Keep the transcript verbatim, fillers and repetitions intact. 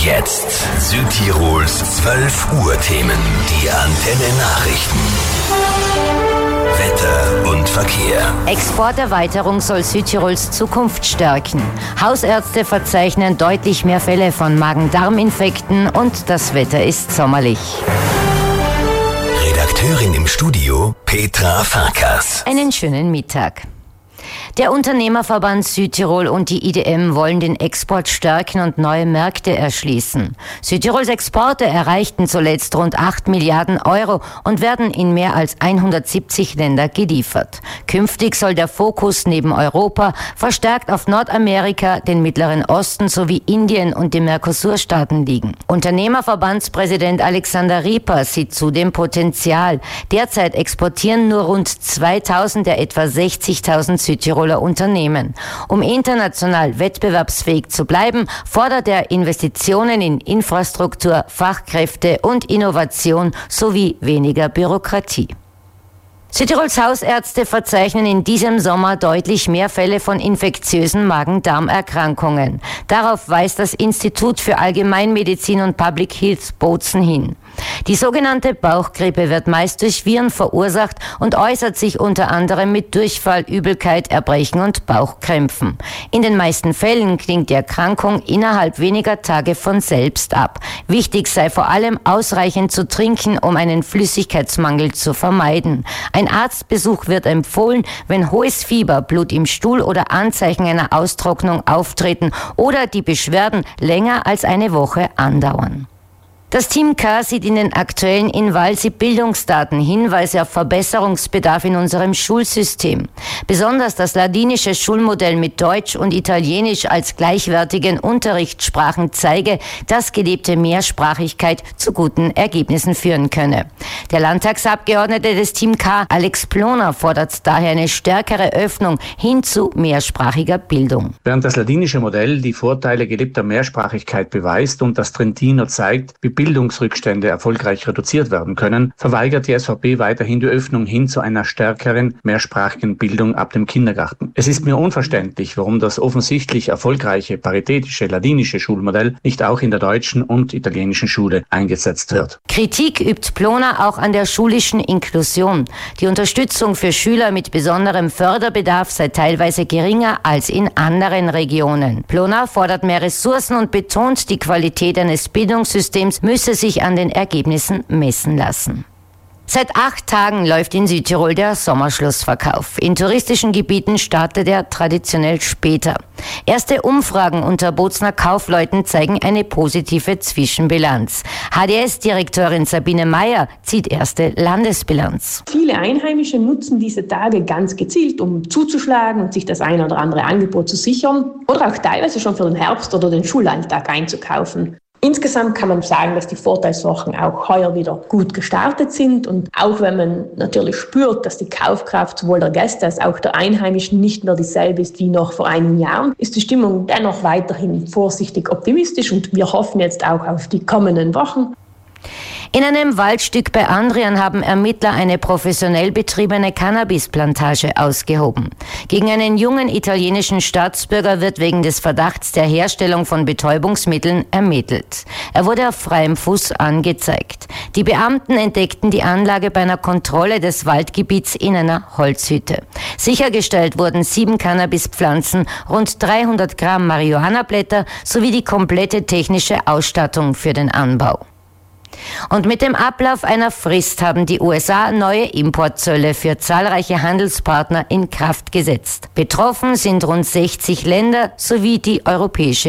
jetzt Südtirols zwölf Uhr Themen. Die Antenne Nachrichten. Wetter und Verkehr. Exporterweiterung soll Südtirols Zukunft stärken. Hausärzte verzeichnen deutlich mehr Fälle von Magen-Darm-Infekten und das Wetter ist sommerlich. Redakteurin im Studio Petra Farkas. Einen schönen Mittag. Der Unternehmerverband Südtirol und die I D M wollen den Export stärken und neue Märkte erschließen. Südtirols Exporte erreichten zuletzt rund acht Milliarden Euro und werden in mehr als hundertsiebzig Länder geliefert. Künftig soll der Fokus neben Europa verstärkt auf Nordamerika, den Mittleren Osten sowie Indien und die Mercosur-Staaten liegen. Unternehmerverbandspräsident Alexander Rieper sieht zudem Potenzial. Derzeit exportieren nur rund zweitausend der etwa sechzigtausend Südtiroler Unternehmen. Um international wettbewerbsfähig zu bleiben, fordert er Investitionen in Infrastruktur, Fachkräfte und Innovation sowie weniger Bürokratie. Südtirols Hausärzte verzeichnen in diesem Sommer deutlich mehr Fälle von infektiösen Magen-Darm-Erkrankungen. Darauf weist das Institut für Allgemeinmedizin und Public Health Bozen hin. Die sogenannte Bauchgrippe wird meist durch Viren verursacht und äußert sich unter anderem mit Durchfall, Übelkeit, Erbrechen und Bauchkrämpfen. In den meisten Fällen klingt die Erkrankung innerhalb weniger Tage von selbst ab. Wichtig sei vor allem ausreichend zu trinken, um einen Flüssigkeitsmangel zu vermeiden. Ein Arztbesuch wird empfohlen, wenn hohes Fieber, Blut im Stuhl oder Anzeichen einer Austrocknung auftreten oder die Beschwerden länger als eine Woche andauern. Das Team K sieht in den aktuellen Invalsi Bildungsdaten Hinweise auf Verbesserungsbedarf in unserem Schulsystem. Besonders das ladinische Schulmodell mit Deutsch und Italienisch als gleichwertigen Unterrichtssprachen zeige, dass gelebte Mehrsprachigkeit zu guten Ergebnissen führen könne. Der Landtagsabgeordnete des Team K, Alex Ploner, fordert daher eine stärkere Öffnung hin zu mehrsprachiger Bildung. Während das ladinische Modell die Vorteile gelebter Mehrsprachigkeit beweist und das Trentino zeigt, wie Bildungsrückstände erfolgreich reduziert werden können, verweigert die S V P weiterhin die Öffnung hin zu einer stärkeren mehrsprachigen Bildung ab dem Kindergarten. Es ist mir unverständlich, warum das offensichtlich erfolgreiche paritätische ladinische Schulmodell nicht auch in der deutschen und italienischen Schule eingesetzt wird. Kritik übt Ploner auch an der schulischen Inklusion. Die Unterstützung für Schüler mit besonderem Förderbedarf sei teilweise geringer als in anderen Regionen. Ploner fordert mehr Ressourcen und betont, die Qualität eines Bildungssystems müsse sich an den Ergebnissen messen lassen. Seit acht Tagen läuft in Südtirol der Sommerschlussverkauf. In touristischen Gebieten startet er traditionell später. Erste Umfragen unter Bozner Kaufleuten zeigen eine positive Zwischenbilanz. H D S-Direktorin Sabine Meyer zieht erste Landesbilanz. Viele Einheimische nutzen diese Tage ganz gezielt, um zuzuschlagen und sich das ein oder andere Angebot zu sichern oder auch teilweise schon für den Herbst oder den Schulalltag einzukaufen. Insgesamt kann man sagen, dass die Vorteilswochen auch heuer wieder gut gestartet sind und auch wenn man natürlich spürt, dass die Kaufkraft sowohl der Gäste als auch der Einheimischen nicht mehr dieselbe ist wie noch vor einigen Jahren, ist die Stimmung dennoch weiterhin vorsichtig optimistisch und wir hoffen jetzt auch auf die kommenden Wochen. In einem Waldstück bei Andrian haben Ermittler eine professionell betriebene Cannabisplantage ausgehoben. Gegen einen jungen italienischen Staatsbürger wird wegen des Verdachts der Herstellung von Betäubungsmitteln ermittelt. Er wurde auf freiem Fuß angezeigt. Die Beamten entdeckten die Anlage bei einer Kontrolle des Waldgebiets in einer Holzhütte. Sichergestellt wurden sieben Cannabispflanzen, rund dreihundert Gramm Marihuanablätter sowie die komplette technische Ausstattung für den Anbau. Und mit dem Ablauf einer Frist haben die U S A neue Importzölle für zahlreiche Handelspartner in Kraft gesetzt. Betroffen sind rund sechzig Länder sowie die Europäische